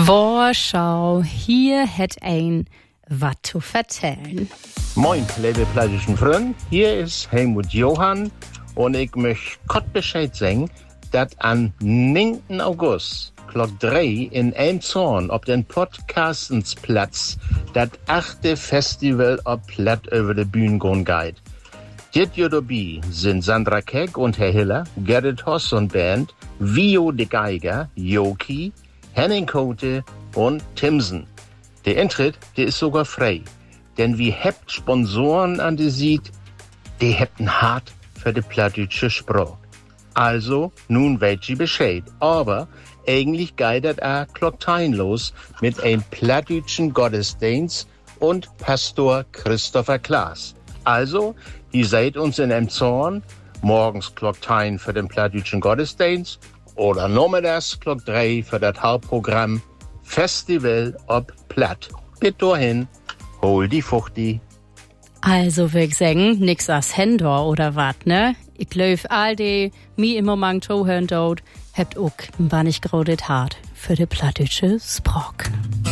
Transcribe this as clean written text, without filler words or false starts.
Vorschau, hier hat ein was zu erzählen. Moin, liebe plattischen Freunde, hier ist Helmut Johann und ich möchte kurz Bescheid sagen, dass am 9. August, Klock 3 in Elmshorn auf den Podcastensplatz das 8. Festival auf Platt über die Bühne gehen geht. Dit Jahr dabei sind Sandra Keck und Herr Hiller, Gerrit Hoss und Band, Vio de Geiger, Joki, Henning Kote und Timsen. Der Eintritt, der ist sogar frei. Denn wir habt Sponsoren an der Seite, die hätten hart für die plattdeutsche Sprache. Also, nun weet ihr Bescheid. Aber eigentlich geht das auch Klocktein los mit einem plattdeutschen Gottesdienst und Pastor Christopher Klaas. Also, ihr seid uns in Elmshorn, morgens Klocktein für den plattdeutschen Gottesdienst oder nachmittags Klock 3 für das Hauptprogramm Festival ob Platt. Bitte dahin, hol die Fuchti. Also, würd ich sagen, nix als Händler oder wat, ne? Ich glaub, all die mi im Moment zuhören dort, habt auch ein wenig grodet hart für die plattdeutsche Sprache.